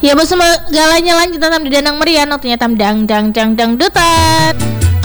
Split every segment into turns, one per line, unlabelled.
Ya bos segalanya lanjut tam di Danang Merian, waktunya tam dang dutan.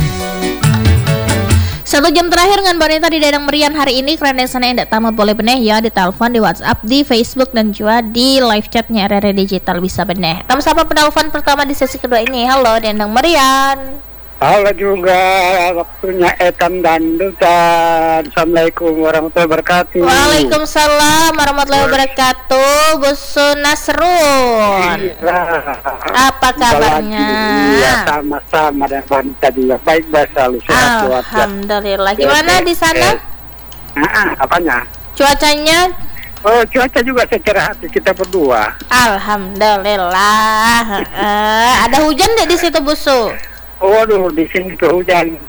1 jam terakhir dengan Bonita di Danang Merian hari ini. Keren sana yang tamu boleh beneh ya di telepon, di WhatsApp, di Facebook dan juga di live chatnya RRI Digital bisa beneh. Tam sapa penelpon pertama di sesi kedua ini. Halo Danang Merian.
Halo juga, waktunya Etam dan Dutan. Assalamualaikum warahmatullahi wabarakatuh.
Waalaikumsalam warahmatullahi wabarakatuh. Busu Nasrun, apa kabarnya?
Iya, sama-sama dan Bonita juga. Baik, selalu sehat.
Alhamdulillah. Gimana di sana?
Apanya?
Cuacanya?
Oh, cuaca juga secara hati kita berdua.
Alhamdulillah. Ada hujan nggak di situ Busu?
Waduh, di sini tuh hujan.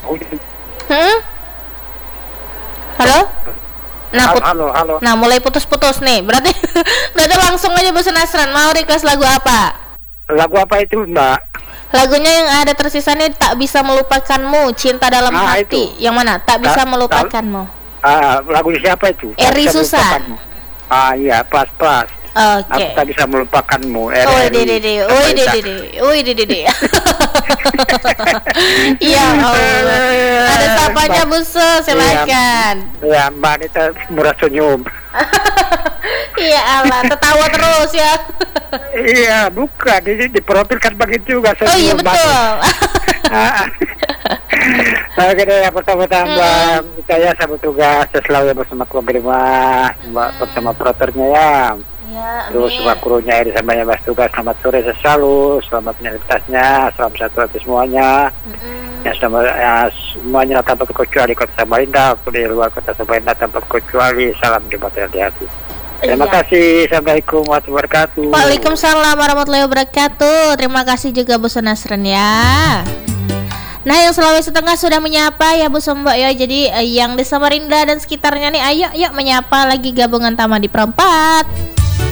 Halo?
Halo.
Nah, mulai putus-putus nih. Berarti langsung aja Busu Nasran. Mau request lagu apa?
Lagu apa itu, Mbak?
Lagunya yang ada tersisa nih, Tak Bisa Melupakanmu, Cinta Dalam Hati.
Itu.
Yang mana? Tak Bisa Melupakanmu.
Lagu siapa itu?
Eri Susan.
Iya, pas.
Oke.
Aku tak bisa melupakanmu.
Dede. Iya, ada sapanya Busu, silakan.
Ya, Mbak Anita murah senyum.
Iya Allah, tertawa terus ya.
Iya, bukan. Ini diprofilkan begitu juga.
Oh iya betul.
Oke deh, pertama-tama saya sama tugas selalu bersama keluarga rumah, bersama operatornya ya.
Ya,
terus semua krunya Eri samanya Mas tugas, selamat sore selalu, selamat menyertasnya, salam sejahtera untuk semuanya. Ya, semuanya tanpa terkecuali kota Samarinda, di luar kota Samarinda tanpa terkecuali, salam jembatan di hati. Terima kasih. Assalamualaikum warahmatullahi wabarakatuh.
Waalaikumsalam warahmatullahi wabarakatuh. Terima kasih juga Bu Nasren ya. Nah, yang Sulawesi Tengah sudah menyapa ya Bu Mbak ya. Jadi yang di Samarinda dan sekitarnya nih, ayo yuk menyapa lagi gabungan Tama di Perempat.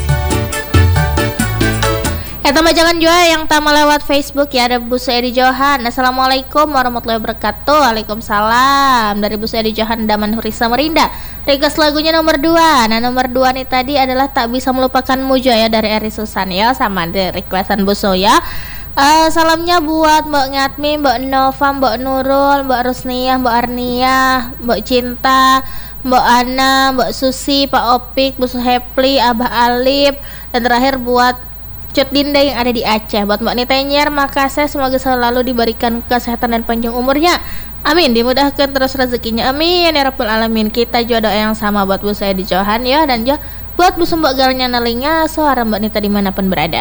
Tama jangan juga yang Tama lewat Facebook ya, ada Bu Edi Johan. Assalamualaikum warahmatullahi wabarakatuh. Waalaikumsalam. Dari Bu Edi Johan Daman Huri Samarinda. Request lagunya nomor 2. Nah, nomor 2 nih tadi adalah Tak Bisa Melupakanmu ya dari Eri Susan ya, sama di requestan Bu ya. Salamnya buat Mbak Ngatmi, Mbak Nova, Mbak Nurul, Mbak Rusniyah, Mbak Arnia, Mbak Cinta, Mbak Ana, Mbak Susi, Pak Opik, Bu Suhepli, Abah Alip, dan terakhir buat Cut Dinda yang ada di Aceh. Buat Mbak Nitenyer Makassar, semoga selalu diberikan kesehatan dan panjang umurnya. Amin, dimudahkan terus rezekinya. Amin ya rabbal alamin. Kita juga doa yang sama buat Bu saya di Johan ya, dan juga buat Bu Mbak Galnya Nalinga, suara Mbak Nita dimanapun berada.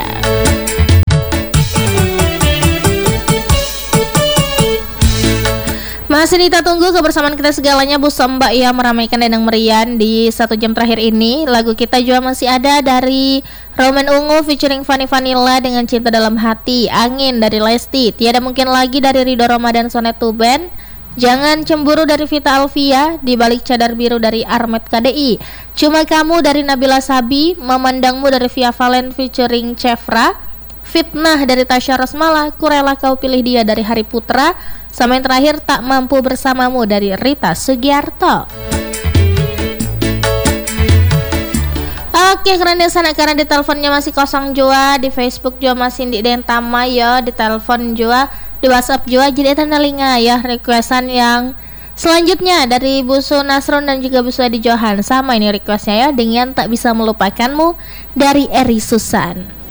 Masih Nita tunggu kebersamaan kita segalanya Bu Mbak ya, meramaikan Danang Merian di 1 jam terakhir ini. Lagu kita juga masih ada dari Roman Ungu featuring Fanny Vanilla dengan Cinta Dalam Hati, Angin dari Lesti, Tiada Mungkin Lagi dari Ridho Roma dan Sonet Tuben, Jangan Cemburu dari Vita Alvia, Di Balik Cadar Biru dari Armet KDI, Cuma Kamu dari Nabila Sabi, Memandangmu dari Via Valen featuring Cefra, Fitnah dari Tasya Rosmala, Kurela Kau Pilih Dia dari Hari Putra, sama yang terakhir Tak Mampu Bersamamu dari Rita Sugiarto. Oke, keren deh sana, karena di teleponnya masih kosong juga, di Facebook juga masih di Dentama ya, di telepon juga, di WhatsApp juga. Jadi tanda linga ya requestan yang selanjutnya dari Busu Nasron dan juga Busu Edi Johan. Sama ini requestnya ya, dengan Tak Bisa Melupakanmu dari Eri Susan.